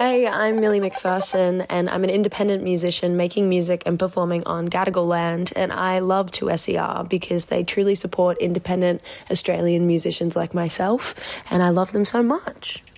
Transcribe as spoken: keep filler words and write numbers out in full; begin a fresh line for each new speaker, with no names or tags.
Hey, I'm Millie McPherson, and I'm an independent musician making music and performing on Gadigal land, and I love two S E R because they truly support independent Australian musicians like myself, and I love them so much.